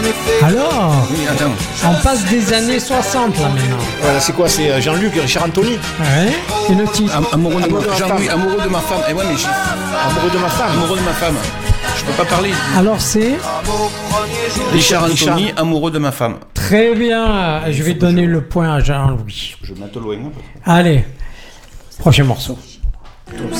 Alors, Oui, attends. on passe des années 60 là maintenant. Voilà, c'est quoi? C'est Jean-Luc, Richard Anthony. Ouais. Et le titre? Amoureux de Amoureux de ma ma Jean-Louis, femme. amoureux de ma femme. Eh ouais, mais Amoureux de ma femme. amoureux de ma femme. Je peux pas parler. Alors c'est Richard Anthony, amoureux de ma femme. très bien. Je vais donner le point à Jean-Louis. Je vais mettre loin. Allez, prochain morceau. Tous